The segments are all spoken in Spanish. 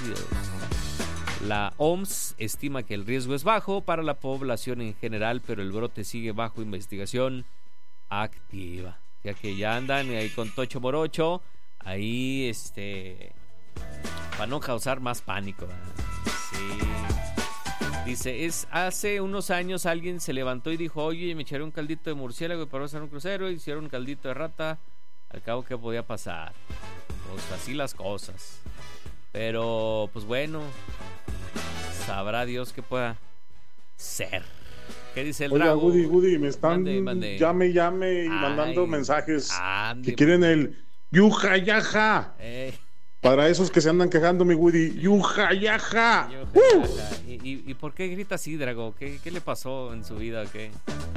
suicidios. La OMS estima que el riesgo es bajo para la población en general, pero el brote sigue bajo investigación activa. Ya que ya andan ahí con Tocho Morocho, ahí para no causar más pánico. Sí. Dice, hace unos años alguien se levantó y dijo, oye, me echaré un caldito de murciélago y para hacer un crucero, hicieron un caldito de rata, al cabo que podía pasar. Pues así las cosas. Pero, pues bueno, sabrá Dios que pueda ser. ¿Qué dice el Drago? Woody, me están llame y mandando mensajes que quieren el yuja yaja. Para esos que se andan quejando, mi Woody, yuja yaja. ¿Y por qué grita así, Drago? ¿Qué le pasó en su vida? ¿Qué?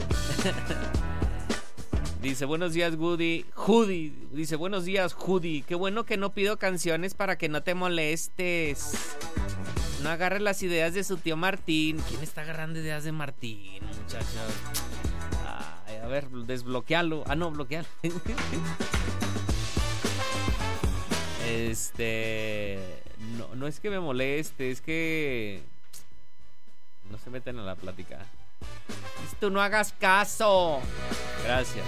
Dice, buenos días, Woody. Judy. Dice, buenos días, Judy. Qué bueno que no pido canciones para que no te molestes. No agarre las ideas de su tío Martín. ¿Quién está agarrando ideas de Martín, muchachos? Ay, a ver, desbloquealo. No, bloquealo. No es que me moleste, es que no se meten a la plática. Tú no hagas caso. Gracias.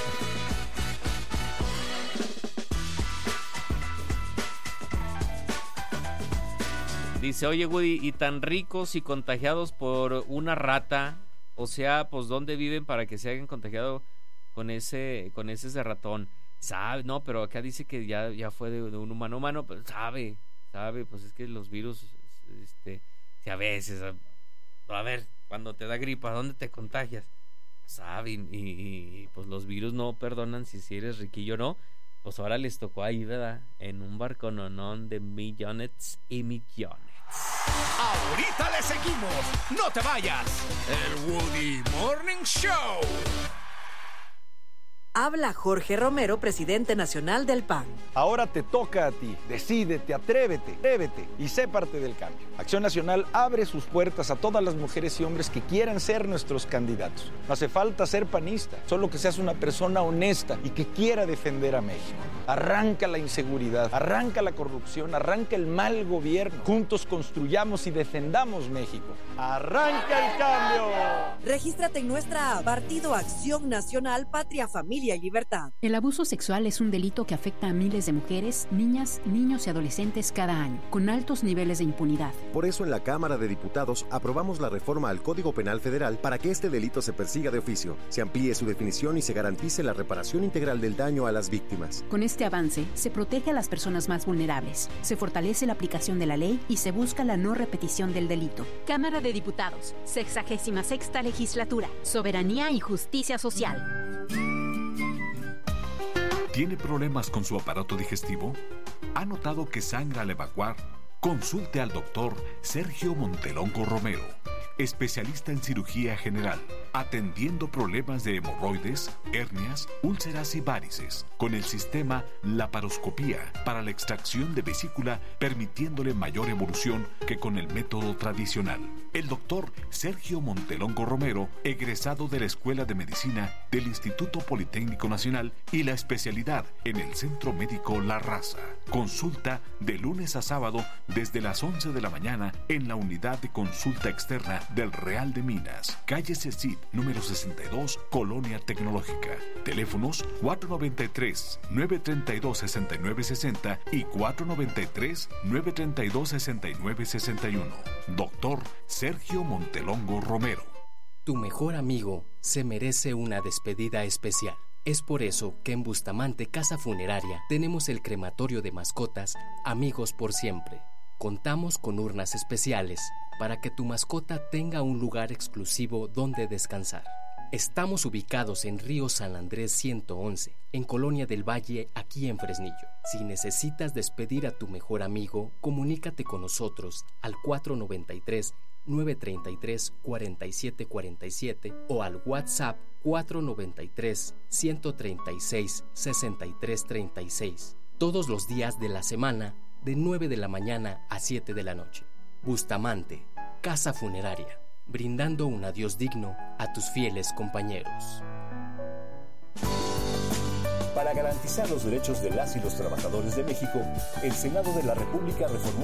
Dice, oye Woody, y tan ricos y contagiados por una rata, o sea, pues ¿dónde viven para que se hayan contagiado con ese ratón? Sabe, no, pero acá dice que ya fue de un humano, pero sabe, pues es que los virus, si a veces, a ver, cuando te da gripa, ¿dónde te contagias? Sabe, y pues los virus no perdonan si eres riquillo o no. Pues ahora les tocó ahí, ¿verdad? En un barco nonón de millones y millones. Ahorita le seguimos, no te vayas. El Woody Morning Show. Habla Jorge Romero, presidente nacional del PAN. Ahora te toca a ti. Decídete, atrévete y sé parte del cambio. Acción Nacional abre sus puertas a todas las mujeres y hombres que quieran ser nuestros candidatos. No hace falta ser panista, solo que seas una persona honesta y que quiera defender a México. Arranca la inseguridad, arranca la corrupción, arranca el mal gobierno. Juntos construyamos y defendamos México. ¡Arranca el cambio! Regístrate en nuestra app, Partido Acción Nacional, Patria, Familia y Libertad. El abuso sexual es un delito que afecta a miles de mujeres, niñas, niños y adolescentes cada año, con altos niveles de impunidad. Por eso en la Cámara de Diputados aprobamos la reforma al Código Penal Federal para que este delito se persiga de oficio, se amplíe su definición y se garantice la reparación integral del daño a las víctimas. Con este avance, se protege a las personas más vulnerables, se fortalece la aplicación de la ley y se busca la no repetición del delito. Cámara de Diputados, 66ª Legislatura, Soberanía y Justicia Social. ¿Tiene problemas con su aparato digestivo? ¿Ha notado que sangra al evacuar? Consulte al doctor Sergio Montelongo Romero, especialista en cirugía general, atendiendo problemas de hemorroides, hernias, úlceras y varices, con el sistema laparoscopía para la extracción de vesícula, permitiéndole mayor evolución que con el método tradicional. El doctor Sergio Montelongo Romero, egresado de la Escuela de Medicina del Instituto Politécnico Nacional y la especialidad en el Centro Médico La Raza. Consulta de lunes a sábado desde las 11 de la mañana en la unidad de consulta externa del Real de Minas, calle Cecit, número 62, Colonia Tecnológica. Teléfonos 493-932-6960 y 493-932-6961. Doctor Sergio Montelongo Romero. Tu mejor amigo se merece una despedida especial. Es por eso que en Bustamante Casa Funeraria tenemos el crematorio de mascotas Amigos por Siempre. Contamos con urnas especiales para que tu mascota tenga un lugar exclusivo donde descansar. Estamos ubicados en Río San Andrés 111, en Colonia del Valle, aquí en Fresnillo. Si necesitas despedir a tu mejor amigo, comunícate con nosotros al 493-933-4747 o al WhatsApp 493-136-6336. Todos los días de la semana, de 9 de la mañana a 7 de la noche. Bustamante, Casa Funeraria, brindando un adiós digno a tus fieles compañeros. Para garantizar los derechos de las y los trabajadores de México, el Senado de la República reformó